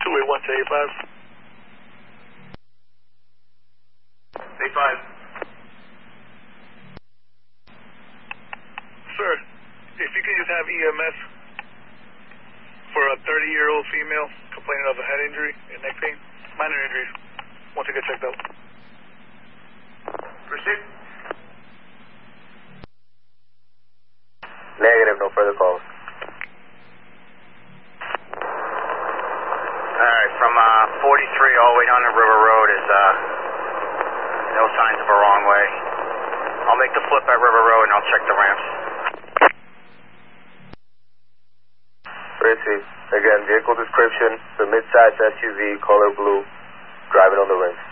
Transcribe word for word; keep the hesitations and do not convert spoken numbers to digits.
two eight one to eight five. eight five. Sir, if you can just have E M S for a thirty-year-old female complaining of a head injury and neck pain, minor injuries, want to get checked out. Proceed. Negative, no further calls. Alright, from uh, forty-three all the way down to River Road is uh, no signs of a wrong way. I'll make the flip at River Road and I'll check the ramps. Ritzy, again, vehicle description, the mid-size S U V, color blue, driving on the rims.